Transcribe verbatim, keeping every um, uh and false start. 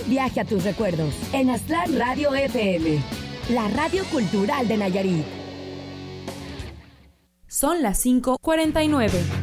viaje a tus recuerdos en Aztlán Radio F M, la radio cultural de Nayarit. Son las cinco cuarenta y nueve.